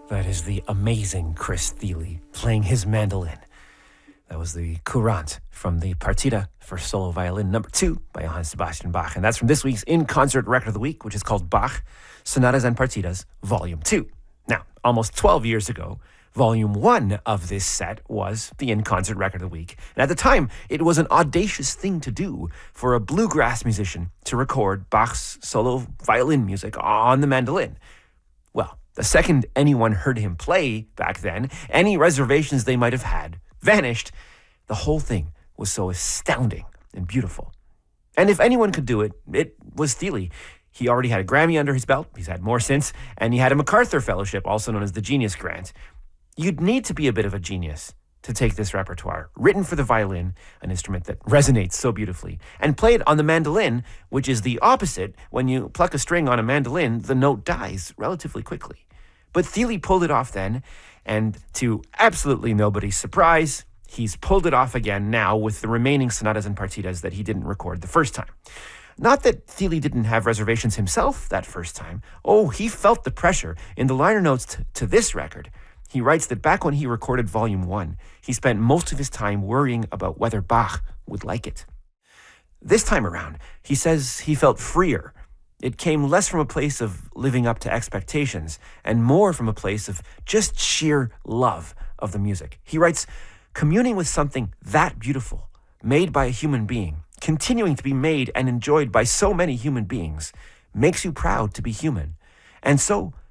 That is the amazing Chris Thile playing his mandolin. That was the Courante from the Partita for Solo Violin number 2 by Johann Sebastian Bach. And that's from this week's In-Concert Record of the Week, which is called Bach, Sonatas and Partitas, Volume 2. Now, almost 12 years ago, Volume 1 of this set was the In-Concert Record of the Week. And at the time, it was an audacious thing to do for a bluegrass musician to record Bach's solo violin music on the mandolin. Well, the second anyone heard him play back then, any reservations they might have had vanished. The whole thing was so astounding and beautiful. And if anyone could do it, it was Thile. He already had a Grammy under his belt. He's had more since. And he had a MacArthur Fellowship, also known as the Genius Grant. You'd need to be a bit of a genius to take this repertoire, written for the violin, an instrument that resonates so beautifully, and play it on the mandolin, which is the opposite. When you pluck a string on a mandolin, the note dies relatively quickly. But Thile pulled it off then, and to absolutely nobody's surprise, he's pulled it off again now with the remaining sonatas and partitas that he didn't record the first time. Not that Thile didn't have reservations himself that first time. Oh, he felt the pressure. In the liner notes to this record, he writes that back when he recorded Volume 1, he spent most of his time worrying about whether Bach would like it. This time around, he says he felt freer. It came less from a place of living up to expectations and more from a place of just sheer love of the music. He writes, communing with something that beautiful, made by a human being, continuing to be made and enjoyed by so many human beings, makes you proud to be human. And so,